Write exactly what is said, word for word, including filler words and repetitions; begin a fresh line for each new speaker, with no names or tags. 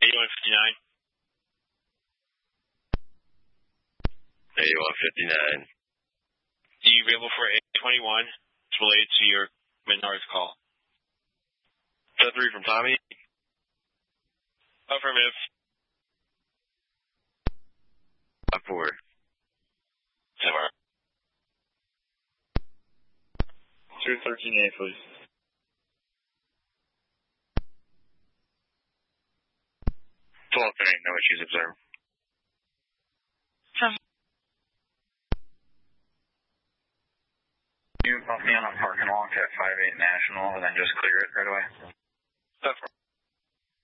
eighty-one fifty-nine.
eighty-one fifty-nine.
Are you available for eight twenty-one? It's related to your Menards call.
Is that three from Tommy?
Affirmative.
Five four.
Seven.
two thirteen A, please. twelve thirty, no issues observed. You bump me on a parking lot at five eight National and then just clear it right away.
That's